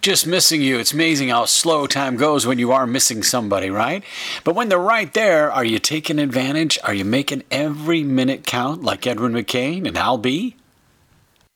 just missing you. It's amazing how slow time goes when you are missing somebody, right? But when they're right there, are you taking advantage? Are you making every minute count like Edwin McCain and Al B?